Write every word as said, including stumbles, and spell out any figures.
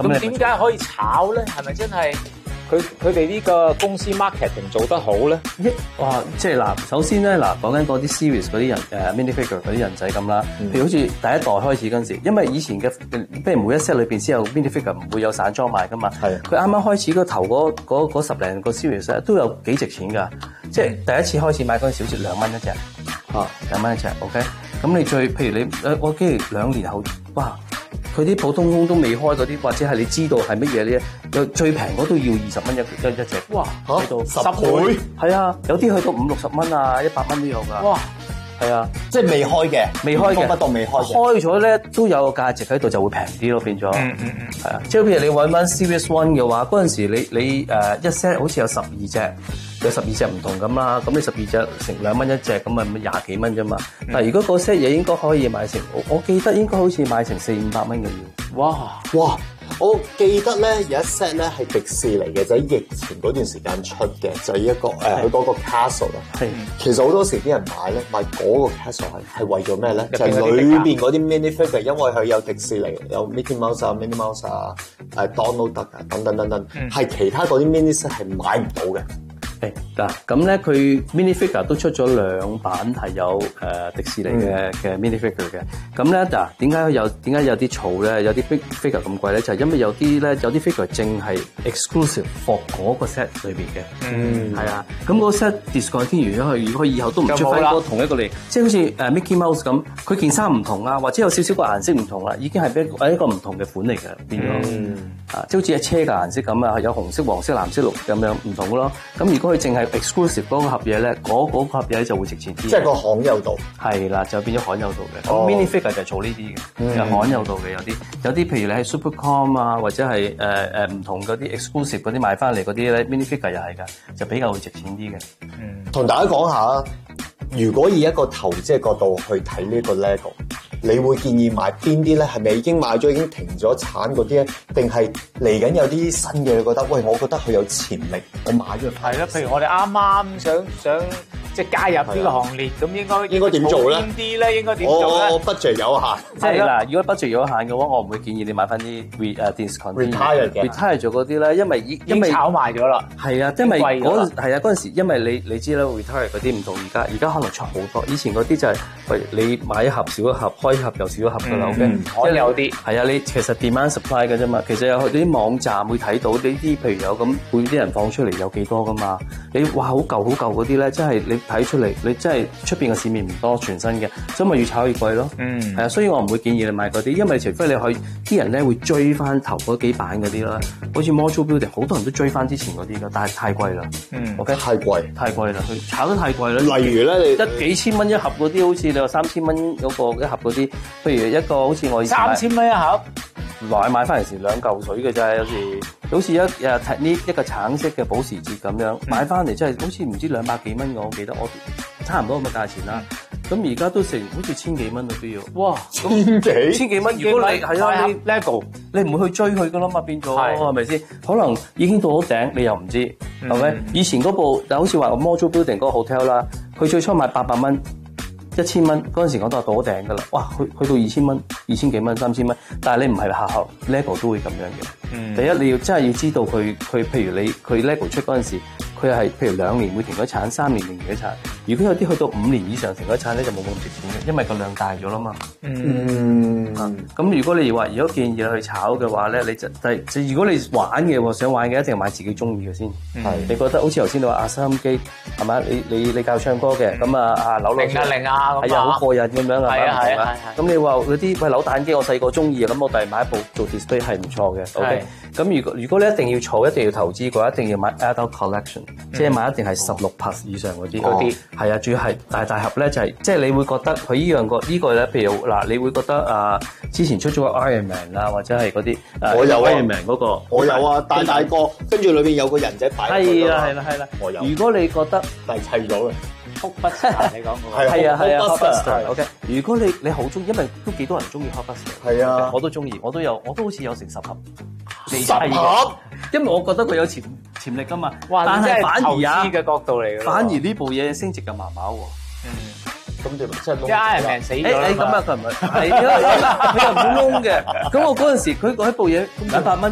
咁點解可以炒咧？係咪真係佢佢哋呢個公司 marketing 做得好咧？ 哇！即係嗱，首先咧嗱，講緊嗰啲 series 嗰啲人誒 minifigure 嗰啲人仔咁啦，譬如好似第一代開始嗰陣時，因為以前嘅譬如每一 set 裏邊先有 minifigure，唔會有散裝賣噶嘛。係。佢啱啱開始嗰頭嗰嗰嗰十零個 series 咧，都有幾值錢㗎。即係第一次開始買嗰陣時，好似兩蚊一隻。啊，兩蚊一隻 ，OK。咁你最譬如你誒，我記住兩年後，哇！佢啲普通通都未開嗰啲，或者係你知道係乜嘢咧？有最平嗰都要二十蚊一一一隻。哇！去到十倍？ 係啊，有啲去到五六十蚊啊，一百蚊都有㗎。哇！係啊， 即係未開嘅， 未開嘅， 不當未開嘅。 開咗咧都有個價值喺度，就會平啲咯，變咗。嗯嗯嗯。係啊，即係譬如你揾翻 Series One 嘅話，嗰陣時你你誒一 set 好似有十二隻。有十二隻唔同咁啦，咁你十二隻成兩蚊一隻，咁咪廿幾蚊啫嘛。但係如果嗰 set 嘢應該可以買成，我我記得應該好似買成四五百蚊嘅要。 哇哇！我記得咧有一 set 咧係迪士尼嘅，就喺疫情嗰段時間出嘅，就係一個誒佢嗰個 castle 啊。係。其實好多時啲人買咧買嗰個 castle 係係為咗咩咧？就係裏邊嗰啲 minifigure，因為佢有迪士尼，有 Mickey Mouse 啊、Minnie Mouse 啊、誒 Donald Duck 啊等等等等，係其他嗰啲 mini set 係買唔到嘅。 嗱，咁咧佢 minifigure 都出咗兩版係有誒、呃、迪士尼嘅嘅 minifigure 嘅。咁咧嗱，點解有點解有啲草咧？有啲 big figure 咁貴咧？就係、是、因為有啲咧有啲 figure 淨係 exclusive for 嗰個 set 裏邊嘅。嗯，係啊。咁嗰 set discontinue咗佢，如果佢以後都唔出翻嗰同一個嚟，即係好似誒 Mickey Mouse 咁，佢件衫唔同啊，或者有少少個顏色唔同啦，已經係一個一個唔同嘅款嚟嘅變咗。嗯。啊，即係好似係車嘅顏色咁啊，有紅色、黃色、藍色、綠咁樣唔同咯。咁如果佢淨係 exclusive 嗰個盒嘢咧，嗰、嗰個盒嘢就會值錢啲。 即係個罕有度。係啦，就變咗罕有度嘅。咁 minifigure 就係做呢啲嘅，有罕有度嘅有啲。有啲譬如你喺 Supercom 啊，或者係誒誒唔同嗰啲 exclusive 嗰啲買翻嚟嗰啲咧 minifigure 又係㗎，就比較會值錢啲嘅。 嗯。同大家講下，如果以一個投資嘅角度去睇呢個 LEGO，你會建議買邊啲咧？係咪已經買咗已經停咗產嗰啲咧？定係嚟緊有啲新嘅？你覺得喂，我覺得佢有潛力，我買咗佢。 係啦，譬如我哋啱啱想想即係加入呢個行列，咁應該應該點做咧？ 邊啲咧？應該點做咧？ 我 budget 有限， 即係嗱，如果 budget 有限嘅話，我唔會建議你買翻啲 re 誒 discount retire 嘅 retire 咗嗰啲咧，因為已因為炒賣咗啦。 係啊，因為嗰係啊嗰陣時，因為你你知啦 retire 嗰啲唔同而家，而家可能出好多。以前嗰啲就係喂你買一盒少一盒，開一盒又少一盒㗎啦。OK， 可以有啲係啊，你其實 demand supply 㗎啫嘛。其實有啲網站會睇到呢啲，譬如有咁每啲人放出嚟有幾多㗎嘛。你哇好舊好舊嗰啲咧，真係你睇出嚟，你真係出邊嘅市面唔多全新嘅，所以咪越炒越貴咯。嗯，係啊，所以我唔會建議你買嗰啲，因為除非你可以啲人咧會追翻頭嗰幾版嗰啲啦，好似 Mojo Building 好多人都追翻之前嗰啲㗎，但係太貴啦。嗯，OK， 太貴， 太貴啦，佢炒得太貴啦。 例如咧，你一幾千蚊一盒嗰啲，好似你話三千蚊嗰個一盒嗰啲，譬如一個好似我以前三千蚊一盒。 買買翻嚟時兩嚿水嘅啫，有時好似一誒呢一個橙色嘅保時捷咁樣買翻嚟，真係好似唔知兩百幾蚊嘅，我記得我差唔多咁嘅價錢啦。咁而家都成好似千幾蚊都要，哇！ 千幾千幾蚊，如果你係啊，你 LEGO 你唔會去追佢噶啦嘛，變咗係咪先？可能已經到咗頂，你又唔知係咪？以前嗰部就好似話 Mojo Building 嗰個 hotel 啦，佢最初賣八百蚊。一千蚊嗰陣時我都係到咗頂㗎啦，哇！去去到二千蚊、二千幾蚊、三千蚊，但係你唔係下下 LEGO 都會咁樣嘅。嗯、第一你要真係要知道佢佢譬如你佢 LEGO 出嗰陣時，佢係譬如兩年會停咗產，三年停咗產。如果有啲去到五年以上停咗產咧，就冇咁值錢嘅，因為個量大咗啦嘛。嗯。咁、啊、如果你話如果建議你去炒嘅話咧，你就第如果你玩嘅喎，想玩嘅一定買自己中意嘅先。係、嗯。你覺得好似頭先你話啊收音機係咪？你你你教唱歌嘅咁、嗯、啊啊扭落。零啊零啊咁啊。係啊，好過癮咁樣啊。係啊係啊係。咁你話嗰啲喂扭蛋機，我細個中意啊，咁我第日買一部做 display 係唔錯嘅。OK。咁如果如果你一定要儲，一定要投資嘅話，一定要買 adult collection，、嗯、即係買一定係十六 plus 以上嗰啲。嗰啲。係啊，主要係大大盒咧，就係、是、即係你會覺得佢依樣個呢個咧，譬如嗱，你會覺得啊，之前出咗個 Iron Man 啊，或者係嗰啲我有 Iron Man 嗰個， 我有啊，大大個，跟住裏邊有個人仔擺。 係啦係啦係啦， 我有。 如果你覺得但係砌咗嘅。 Hulkbuster 你講過係啊係啊 Hulkbuster OK。如果你你好中意，因為都幾多人中意 Hulkbuster。係啊，我都中意，我都有，我都好似有成十盒。 十盒， 因為我覺得佢有潛潛力㗎嘛。 哇！ 但係反而啊嘅角度嚟嘅， 反而呢部嘢升值就麻麻喎。 嗯。 咁點即係即係 Iron Man 死咗啦嘛。 咁啊佢唔係，係因為佢又唔會窿嘅。咁我嗰陣時佢嗰部嘢一百蚊。